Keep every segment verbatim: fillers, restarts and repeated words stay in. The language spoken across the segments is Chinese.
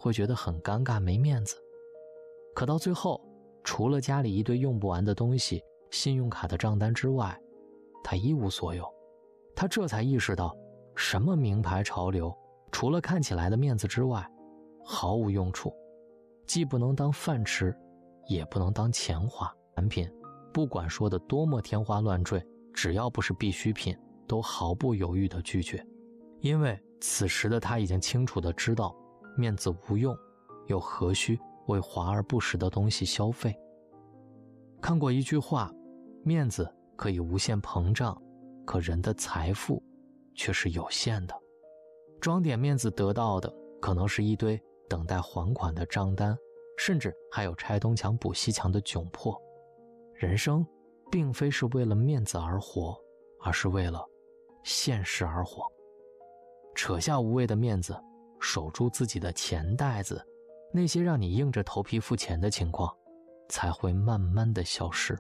会觉得很尴尬没面子。可到最后，除了家里一堆用不完的东西、信用卡的账单之外，他一无所有。他这才意识到，什么名牌潮流除了看起来的面子之外毫无用处，既不能当饭吃，也不能当钱花。产品不管说的多么天花乱坠，只要不是必需品，都毫不犹豫地拒绝。因为此时的他已经清楚地知道，面子无用，又何须为华而不实的东西消费。看过一句话，面子可以无限膨胀，可人的财富却是有限的。装点面子得到的可能是一堆等待还款的账单，甚至还有拆东墙补西墙的窘迫。人生并非是为了面子而活，而是为了现实而活。扯下无谓的面子，守住自己的钱袋子，那些让你硬着头皮付钱的情况才会慢慢的消失。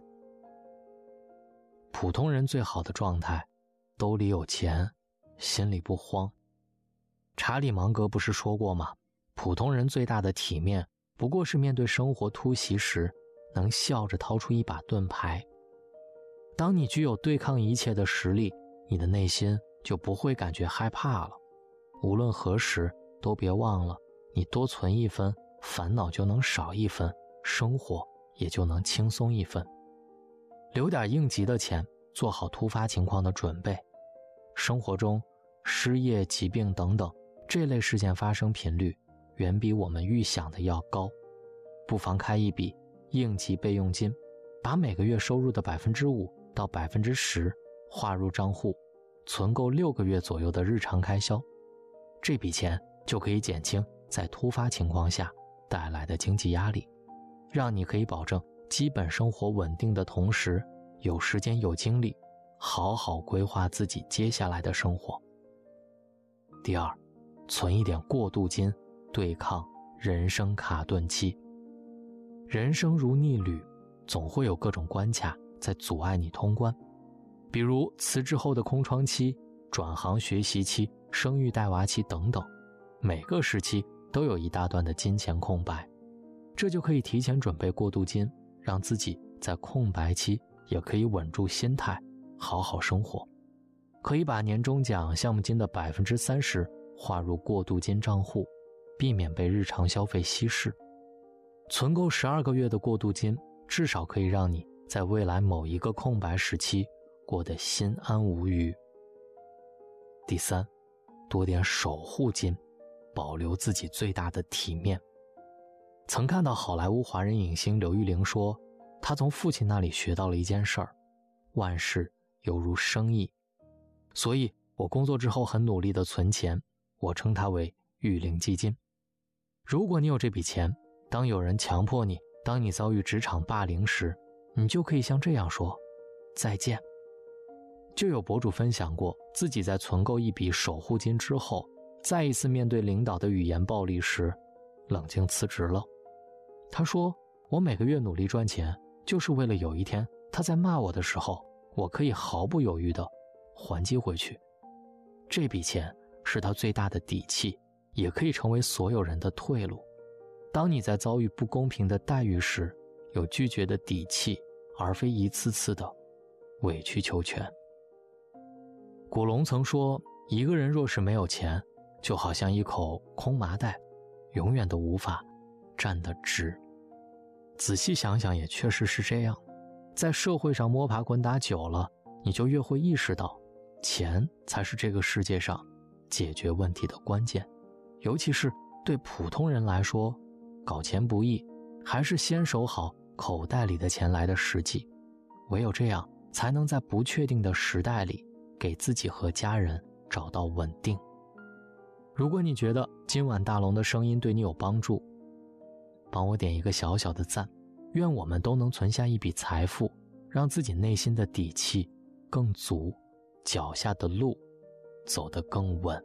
普通人最好的状态，兜里有钱，心里不慌。查理芒格不是说过吗？普通人最大的体面，不过是面对生活突袭时，能笑着掏出一把盾牌。当你具有对抗一切的实力，你的内心就不会感觉害怕了。无论何时，都别忘了，你多存一分，烦恼就能少一分，生活也就能轻松一分。留点应急的钱，做好突发情况的准备。生活中失业、疾病等等这类事件发生频率远比我们预想的要高，不妨开一笔应急备用金，把每个月收入的 百分之五 到 百分之十 划入账户，存够六个月左右的日常开销。这笔钱就可以减轻在突发情况下带来的经济压力，让你可以保证基本生活稳定的同时，有时间有精力好好规划自己接下来的生活。第二，存一点过渡金，对抗人生卡顿期。人生如逆旅，总会有各种关卡在阻碍你通关，比如辞职后的空窗期、转行学习期、生育带娃期等等，每个时期都有一大段的金钱空白，这就可以提前准备过渡金，让自己在空白期也可以稳住心态，好好生活。可以把年终奖、项目金的 百分之三十 划入过渡金账户，避免被日常消费稀释。存够十二个月的过渡金，至少可以让你在未来某一个空白时期过得心安无虞。第三，多点守护金，保留自己最大的体面。曾看到好莱坞华人影星刘玉玲说，她从父亲那里学到了一件事儿，万事犹如生意。所以我工作之后很努力地存钱，我称它为玉玲基金。如果你有这笔钱，当有人强迫你，当你遭遇职场霸凌时，你就可以像这样说，再见。就有博主分享过，自己在存够一笔守护金之后，再一次面对领导的语言暴力时，冷静辞职了。他说，我每个月努力赚钱，就是为了有一天他在骂我的时候，我可以毫不犹豫地还击回去。这笔钱是他最大的底气，也可以成为所有人的退路。当你在遭遇不公平的待遇时，有拒绝的底气，而非一次次的委曲求全。古龙曾说，一个人若是没有钱，就好像一口空麻袋，永远都无法站得直。仔细想想也确实是这样，在社会上摸爬滚打久了，你就越会意识到，钱才是这个世界上解决问题的关键。尤其是对普通人来说，搞钱不易，还是先守好口袋里的钱来的实际。唯有这样，才能在不确定的时代里，给自己和家人找到稳定。如果你觉得今晚大龙的声音对你有帮助，帮我点一个小小的赞。愿我们都能存下一笔财富，让自己内心的底气更足，脚下的路走得更稳。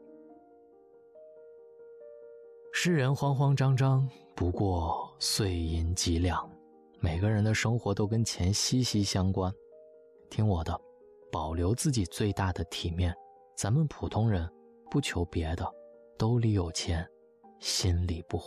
世人慌慌张张，不过碎银几两。每个人的生活都跟钱息息相关。听我的，保留自己最大的体面。咱们普通人不求别的，兜里有钱，心里不慌。